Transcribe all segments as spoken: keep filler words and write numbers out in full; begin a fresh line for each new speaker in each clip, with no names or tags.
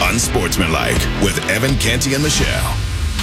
Unsportsmanlike with Evan Canty and Michelle.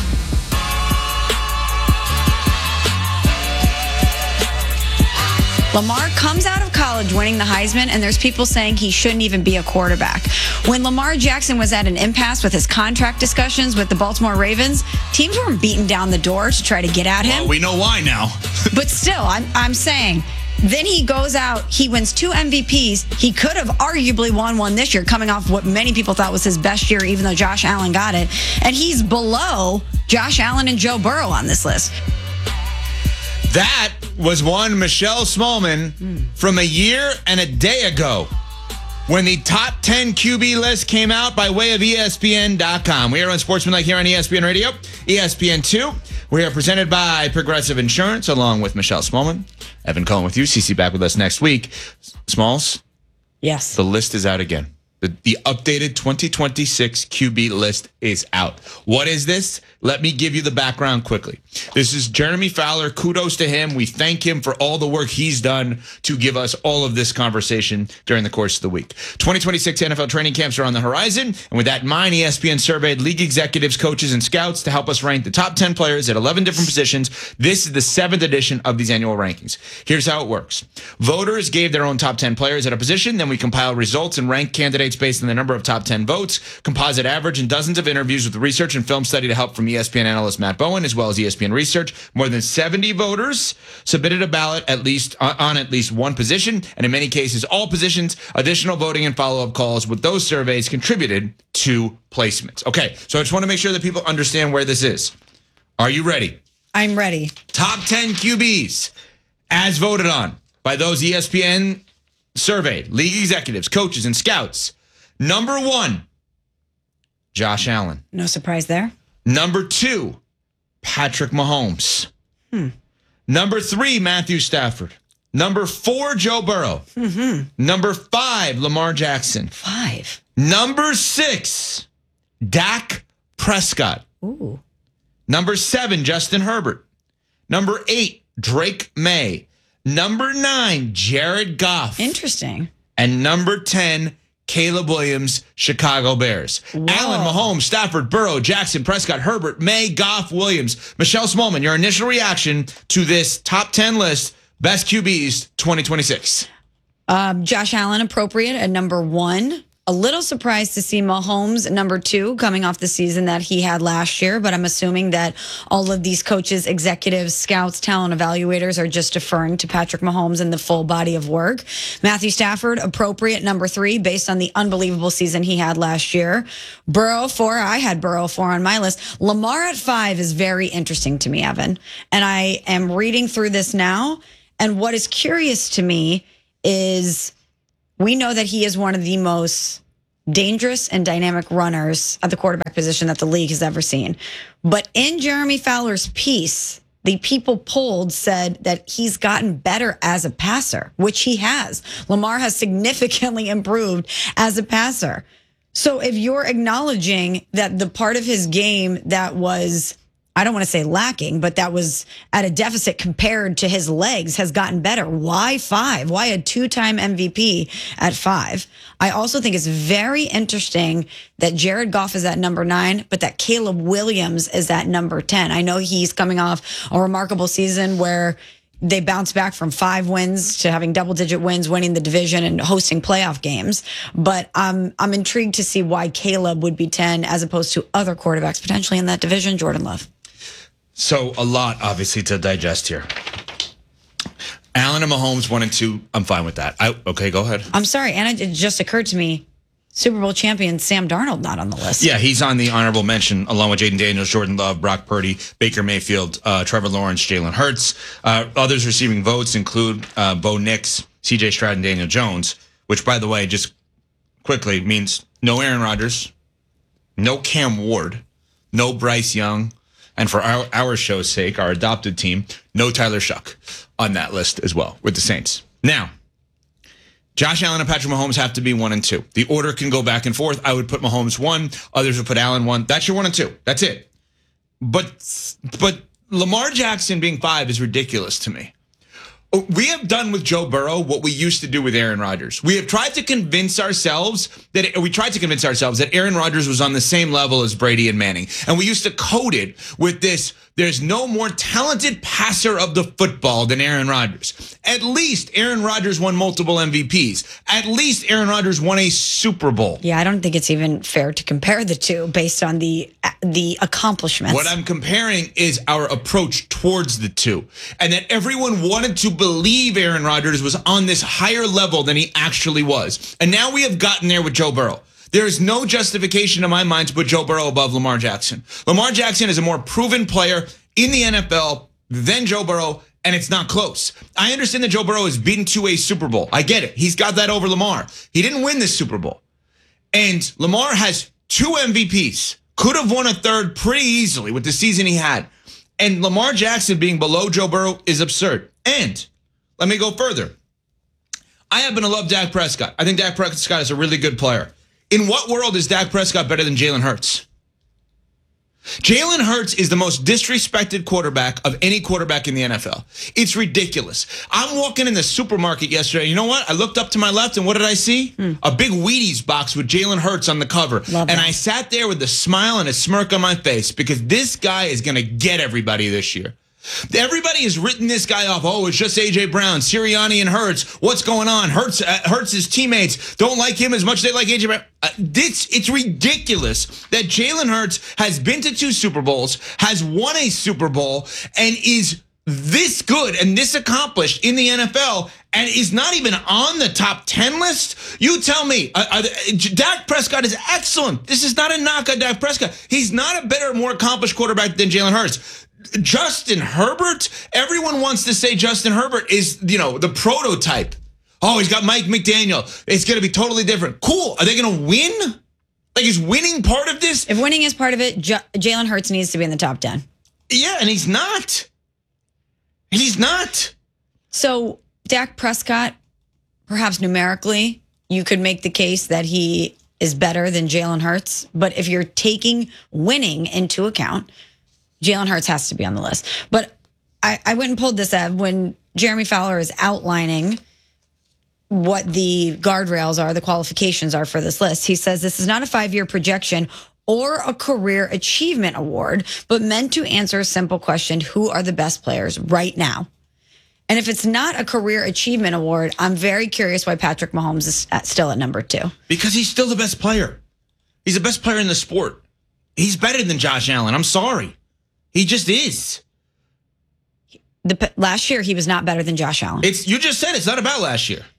Lamar comes out of college winning the Heisman, and there's people saying he shouldn't even be a quarterback. When Lamar Jackson was at an impasse with his contract discussions with the Baltimore Ravens, teams weren't beating down the door to try to get at him.
Well, we know why now.
But still, I'm, I'm saying, then he goes out, he wins two M V Ps. He could have arguably won one this year, coming off what many people thought was his best year, even though Josh Allen got it. And he's below Josh Allen and Joe Burrow on this list.
That was one Michelle Smallman mm. from a year and a day ago when the top ten Q B list came out by way of E S P N dot com. We are on Sportsmanlike here on E S P N Radio, E S P N two. We are presented by Progressive Insurance, along with Michelle Smallman. Evan Cohen with you. Cece back with us next week. Smalls?
Yes.
The list is out again. The, the updated twenty twenty-six Q B list is out. What is this? Let me give you the background quickly. This is Jeremy Fowler. Kudos to him. We thank him for all the work he's done to give us all of this conversation during the course of the week. twenty twenty-six N F L training camps are on the horizon. And with that in mind, E S P N surveyed league executives, coaches, and scouts to help us rank the top ten players at eleven different positions. This is the seventh edition of these annual rankings. Here's how it works. Voters gave their own top ten players at a position. Then we compile results and rank candidates based on the number of top ten votes, composite average, and dozens of interviews with research and film study to help from E S P N analyst Matt Bowen, as well as E S P N Research. More than seventy voters submitted a ballot at least on at least one position, and in many cases, all positions. Additional voting and follow-up calls with those surveys contributed to placements. Okay, so I just want to make sure that people understand where this is. Are you ready?
I'm ready.
Top ten Q Bs as voted on by those E S P N surveyed league executives, coaches, and scouts. Number one, Josh Allen.
No surprise there.
Number two, Patrick Mahomes.
Hmm.
Number three, Matthew Stafford. Number four, Joe Burrow.
Mm-hmm.
Number five, Lamar Jackson.
Five.
Number six, Dak Prescott.
Ooh.
Number seven, Justin Herbert. Number eight, Drake May. Number nine, Jared Goff.
Interesting.
And number ten, Caleb Williams, Chicago Bears.
Whoa.
Allen, Mahomes, Stafford, Burrow, Jackson, Prescott, Herbert, May, Goff, Williams. Michelle Smallman, your initial reaction to this top ten list, best Q Bs twenty twenty-six.
Um, Josh Allen, appropriate at number one. A little surprised to see Mahomes number two coming off the season that he had last year, but I'm assuming that all of these coaches, executives, scouts, talent evaluators are just deferring to Patrick Mahomes and the full body of work. Matthew Stafford, appropriate number three based on the unbelievable season he had last year. Burrow, four. I had Burrow, four on my list. Lamar at five is very interesting to me, Evan. And I am reading through this now. And what is curious to me is we know that he is one of the most dangerous and dynamic runners at the quarterback position that the league has ever seen. But in Jeremy Fowler's piece, the people polled said that he's gotten better as a passer, which he has. Lamar has significantly improved as a passer. So if you're acknowledging that the part of his game that was, I don't want to say lacking, but that was at a deficit compared to his legs has gotten better. Why five? Why a two-time M V P at five? I also think it's very interesting that Jared Goff is at number nine, but that Caleb Williams is at number ten. I know he's coming off a remarkable season where they bounced back from five wins to having double-digit wins, winning the division and hosting playoff games. But I'm I'm intrigued to see why Caleb would be ten as opposed to other quarterbacks potentially in that division. Jordan Love.
So a lot, obviously, to digest here. Allen and Mahomes, one and two. I'm fine with that. I, okay, go ahead.
I'm sorry, and it just occurred to me, Super Bowl champion Sam Darnold not on the list.
Yeah, he's on the honorable mention, along with Jaden Daniels, Jordan Love, Brock Purdy, Baker Mayfield, uh, Trevor Lawrence, Jalen Hurts. Uh, others receiving votes include uh, Bo Nix, C J Stroud, and Daniel Jones, which, by the way, just quickly means no Aaron Rodgers, no Cam Ward, no Bryce Young, and for our, our show's sake, our adopted team, no Tyler Shuck on that list as well with the Saints. Now, Josh Allen and Patrick Mahomes have to be one and two. The order can go back and forth. I would put Mahomes one. Others would put Allen one. That's your one and two. That's it. But but Lamar Jackson being five is ridiculous to me. We have done with Joe Burrow what we used to do with Aaron Rodgers. We have tried to convince ourselves that we tried to convince ourselves that Aaron Rodgers was on the same level as Brady and Manning. And we used to code it with this: there's no more talented passer of the football than Aaron Rodgers. At least Aaron Rodgers won multiple M V Ps. At least Aaron Rodgers won a Super Bowl.
Yeah, I don't think it's even fair to compare the two based on the the accomplishments.
What I'm comparing is our approach towards the two. And that everyone wanted to believe Aaron Rodgers was on this higher level than he actually was. And now we have gotten there with Joe Burrow. There is no justification in my mind to put Joe Burrow above Lamar Jackson. Lamar Jackson is a more proven player in the N F L than Joe Burrow, and it's not close. I understand that Joe Burrow has been to a Super Bowl. I get it. He's got that over Lamar. He didn't win this Super Bowl. And Lamar has two M V Ps. Could have won a third pretty easily with the season he had. And Lamar Jackson being below Joe Burrow is absurd. And let me go further. I happen to love Dak Prescott. I think Dak Prescott is a really good player. In what world is Dak Prescott better than Jalen Hurts? Jalen Hurts is the most disrespected quarterback of any quarterback in the N F L. It's ridiculous. I'm walking in the supermarket yesterday. You know what? I looked up to my left, and what did I see? Mm. A big Wheaties box with Jalen Hurts on the cover.
Love
and
that.
I sat there with a smile and a smirk on my face because this guy is going to get everybody this year. Everybody has written this guy off. Oh, it's just A J Brown, Sirianni, and Hurts. What's going on? Hurts, uh, Hurts' teammates don't like him as much as they like A J Brown. Uh, this, it's ridiculous that Jalen Hurts has been to two Super Bowls, has won a Super Bowl, and is this good and this accomplished in the N F L, and is not even on the top ten list. You tell me. Uh, uh, Dak Prescott is excellent. This is not a knock on Dak Prescott. He's not a better, more accomplished quarterback than Jalen Hurts. Justin Herbert, everyone wants to say Justin Herbert is, you know, the prototype. Oh, he's got Mike McDaniel. It's going to be totally different. Cool. Are they going to win? Like, is winning part of this?
If winning is part of it, J- Jalen Hurts needs to be in the top ten.
Yeah, and he's not. He's not.
So Dak Prescott, perhaps numerically, you could make the case that he is better than Jalen Hurts. But if you're taking winning into account, Jalen Hurts has to be on the list. But I, I went and pulled this up when Jeremy Fowler is outlining what the guardrails are, the qualifications are for this list. He says this is not a five-year projection or a career achievement award, but meant to answer a simple question: who are the best players right now? And if it's not a career achievement award, I'm very curious why Patrick Mahomes is at, still at number two.
Because he's still the best player. He's the best player in the sport. He's better than Josh Allen. I'm sorry. He just is.
The last year, he was not better than Josh Allen.
It's you just said it's not about last year.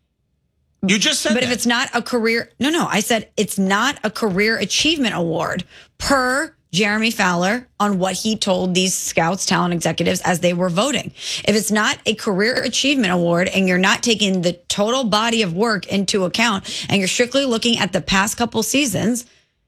You just said
But
that.
if it's not a career, no, no, I said it's not a career achievement award per Jeremy Fowler on what he told these scouts, talent executives as they were voting. If it's not a career achievement award and you're not taking the total body of work into account and you're strictly looking at the past couple seasons,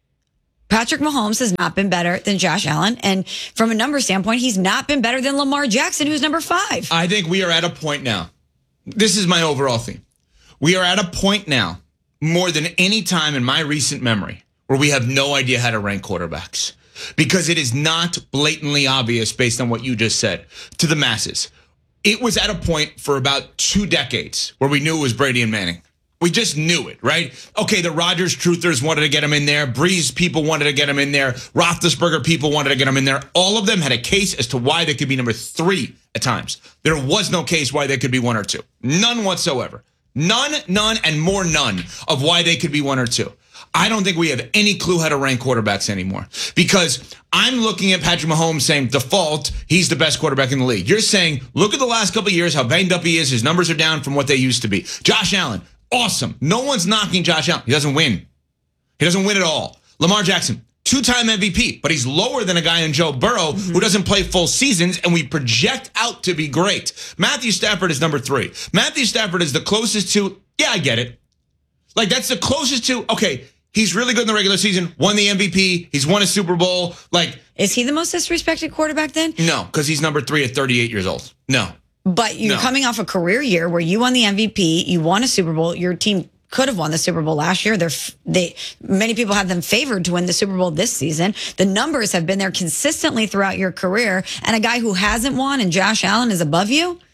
Patrick Mahomes has not been better than Josh Allen. And from a number standpoint, he's not been better than Lamar Jackson, who's number five.
I think we are at a point now. This is my overall theme. We are at a point now, more than any time in my recent memory, where we have no idea how to rank quarterbacks. Because it is not blatantly obvious based on what you just said to the masses. It was at a point for about two decades where we knew it was Brady and Manning. We just knew it, right? Okay, the Rodgers truthers wanted to get him in there. Breeze people wanted to get him in there. Roethlisberger people wanted to get him in there. All of them had a case as to why they could be number three at times. There was no case why they could be one or two. None whatsoever. None, none, and more none of why they could be one or two. I don't think we have any clue how to rank quarterbacks anymore because I'm looking at Patrick Mahomes saying default, he's the best quarterback in the league. You're saying, look at the last couple of years, how banged up he is. His numbers are down from what they used to be. Josh Allen, awesome. No one's knocking Josh Allen. He doesn't win. He doesn't win at all. Lamar Jackson, two-time M V P, but he's lower than a guy in Joe Burrow mm-hmm. who doesn't play full seasons, and we project out to be great. Matthew Stafford is number three. Matthew Stafford is the closest to, yeah, I get it. Like, that's the closest to, okay, he's really good in the regular season, won the M V P, he's won a Super Bowl. Like,
is he the most disrespected quarterback then?
No, because he's number three at thirty-eight years old. No.
But you're
no.
coming off a career year where you won the M V P, you won a Super Bowl, your team could have won the Super Bowl last year. They're they many people have them favored to win the Super Bowl this season. The numbers have been there consistently throughout your career, and a guy who hasn't won and Josh Allen is above you.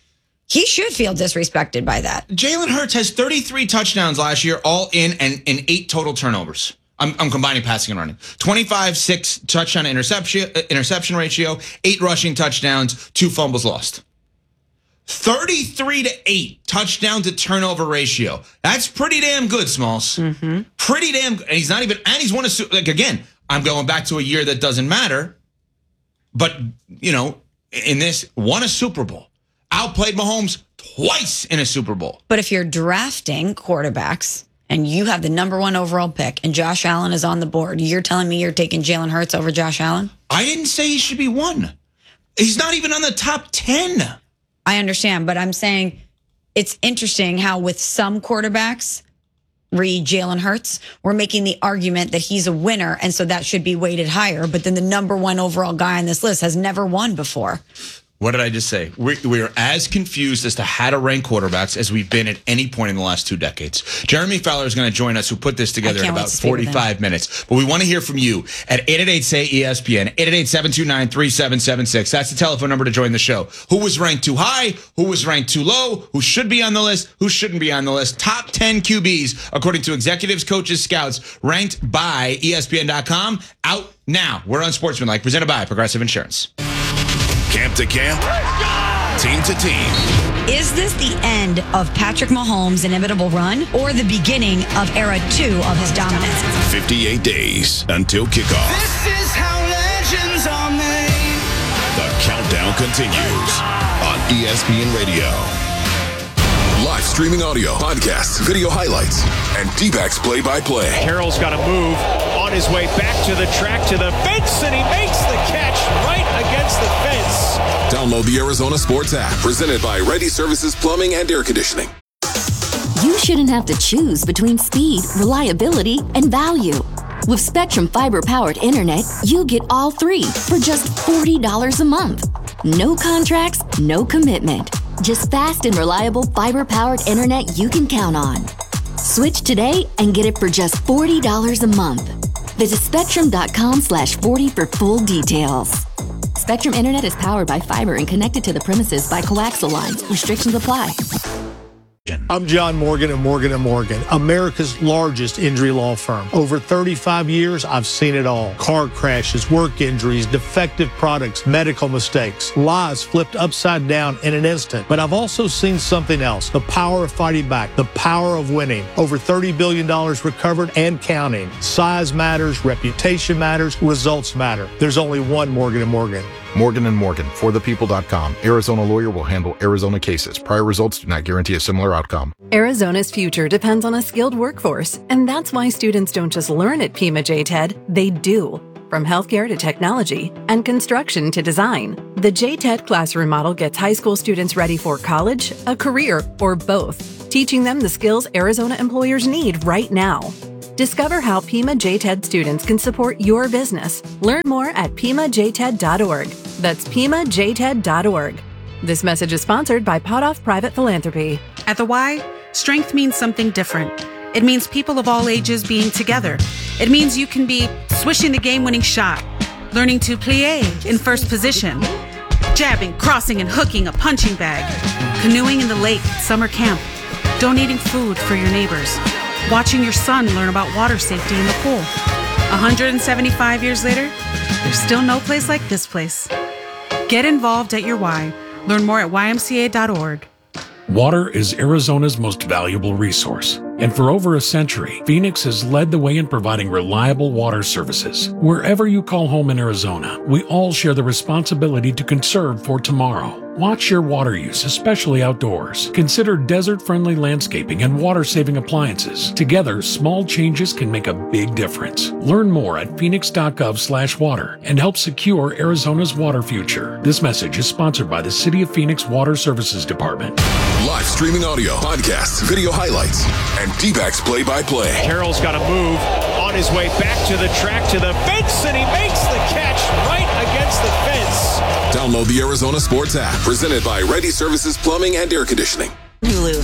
He should feel disrespected by that.
Jalen Hurts has thirty-three touchdowns last year, all in, and, and eight total turnovers. I'm, I'm combining passing and running. twenty-five six touchdown interception interception ratio, eight rushing touchdowns, two fumbles lost. thirty-three to eight touchdown to turnover ratio. That's pretty damn good, Smalls.
Mm-hmm.
Pretty damn good. And he's not even, and he's won a, like again, I'm going back to a year that doesn't matter. But, you know, in this, won a Super Bowl. Outplayed Mahomes twice in a Super Bowl.
But if you're drafting quarterbacks and you have the number one overall pick and Josh Allen is on the board, you're telling me you're taking Jalen Hurts over Josh Allen?
I didn't say he should be one. He's not even on the top ten.
I understand, but I'm saying it's interesting how with some quarterbacks, read Jalen Hurts, we're making the argument that he's a winner, and so that should be weighted higher. But then the number one overall guy on this list has never won before.
What did I just say? We're, we're as confused as to how to rank quarterbacks as we've been at any point in the last two decades. Jeremy Fowler is going to join us, who put this together in about forty-five minutes. But we want to hear from you at eight eight eight, S A Y, E S P N, eight eight eight, seven two nine, three seven seven six. That's the telephone number to join the show. Who was ranked too high? Who was ranked too low? Who should be on the list? Who shouldn't be on the list? Top ten Q Bs, according to executives, coaches, scouts, ranked by E S P N dot com. Out now. We're on Sportsmanlike, presented by Progressive Insurance.
Camp to camp, team to team.
Is this the end of Patrick Mahomes' inevitable run or the beginning of era two of his dominance?
fifty-eight days until kickoff.
This is how legends are made.
The countdown continues on E S P N Radio. Live streaming audio, podcasts, video highlights, and D-backs play-by-play.
Carroll's got to move on his way back to the track, to the fence, and he makes the catch right against the fence.
Download the Arizona Sports app, presented by Ready Services Plumbing and Air Conditioning.
You shouldn't have to choose between speed, reliability, and value. With Spectrum Fiber-powered internet, you get all three for just forty dollars a month. No contracts, no commitment. Just fast and reliable fiber-powered internet you can count on. Switch today and get it for just forty dollars a month. Visit spectrum.com slash 40 for full details. Spectrum Internet is powered by fiber and connected to the premises by coaxial lines. Restrictions apply.
I'm John Morgan of Morgan and Morgan, America's largest injury law firm. Over thirty-five years, I've seen it all. Car crashes, work injuries, defective products, medical mistakes, lives flipped upside down in an instant. But I've also seen something else, the power of fighting back, the power of winning. Over thirty billion dollars recovered and counting. Size matters, reputation matters, results matter. There's only one Morgan and Morgan.
Morgan and Morgan, for the people dot com. Arizona lawyer will handle Arizona cases. Prior results do not guarantee a similar outcome.
Arizona's future depends on a skilled workforce, and that's why students don't just learn at Pima J TED, they do. From healthcare to technology and construction to design, the J TED classroom model gets high school students ready for college, a career, or both, teaching them the skills Arizona employers need right now. Discover how Pima J TED students can support your business. Learn more at pima j ted dot org. That's pima j ted dot org. This message is sponsored by Potoff Private Philanthropy.
At the Y, strength means something different. It means people of all ages being together. It means you can be swishing the game-winning shot, learning to plie in first position, jabbing, crossing, and hooking a punching bag, canoeing in the lake at summer camp, donating food for your neighbors, watching your son learn about water safety in the pool. one hundred seventy-five years later, there's still no place like this place. Get involved at your Y. Learn more at y m c a dot org.
Water is Arizona's most valuable resource. And for over a century, Phoenix has led the way in providing reliable water services. Wherever you call home in Arizona, we all share the responsibility to conserve for tomorrow. Watch your water use, especially outdoors. Consider desert-friendly landscaping and water-saving appliances. Together, small changes can make a big difference. Learn more at phoenix dot gov slash water and help secure Arizona's water future. This message is sponsored by the City of Phoenix Water Services Department.
Live streaming audio, podcasts, video highlights, and D-backs play-by-play.
Carroll's got to move on his way back to the track, to the fence, and he makes the catch right against the fence.
Download the Arizona Sports app, presented by Ready Services Plumbing and Air Conditioning.
Hulu,